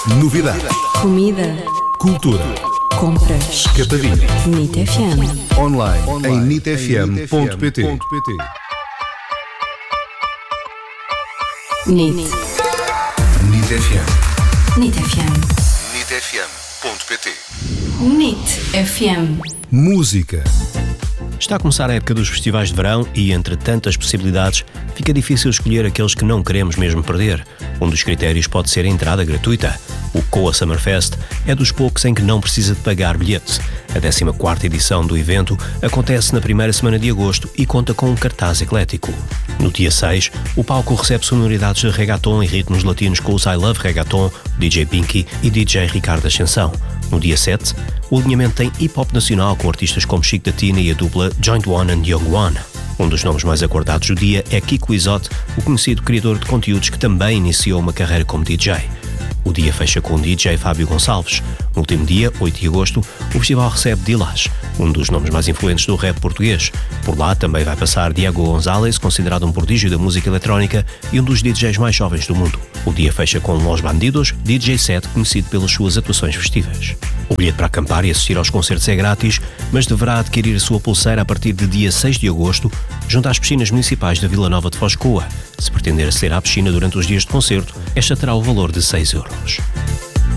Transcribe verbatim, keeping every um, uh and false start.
Novidades. Comida. Cultura. Compras. Escapadinha. NIT F M. Online, Online. em nit f m ponto p t. NIT. NIT F M. NIT F M. nit f m ponto p t. NIT F M. Música. Está a começar a época dos festivais de verão e, entre tantas possibilidades, fica difícil escolher aqueles que não queremos mesmo perder. Um dos critérios pode ser a entrada gratuita. O Coa Summerfest é dos poucos em que não precisa de pagar bilhete. A décima quarta edição do evento acontece na primeira semana de agosto e conta com um cartaz eclético. No dia seis, o palco recebe sonoridades de reggaeton e ritmos latinos com os I Love Reggaeton, D J Pinky e D J Ricardo Ascensão. No dia sete, o alinhamento tem hip-hop nacional com artistas como Chico da Tina e a dupla Joint One and Young One. Um dos nomes mais aguardados do dia é Kiko Isote, o conhecido criador de conteúdos que também iniciou uma carreira como D J. O dia fecha com o D J Fábio Gonçalves. No último dia, oito de agosto, o festival recebe Dilas, um dos nomes mais influentes do rap português. Por lá também vai passar Diego González, considerado um prodígio da música eletrónica e um dos D Js mais jovens do mundo. O dia fecha com Los Bandidos, D J set conhecido pelas suas atuações festivas. O bilhete para acampar e assistir aos concertos é grátis, mas deverá adquirir a sua pulseira a partir de dia seis de agosto, junto às piscinas municipais da Vila Nova de Foz Coa. Se pretender aceder à piscina durante os dias de concerto, esta terá o valor de seis euros.